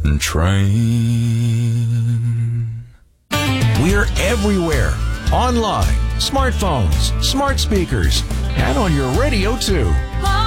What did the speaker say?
train. We're everywhere. Online, smartphones, smart speakers, and on your radio too.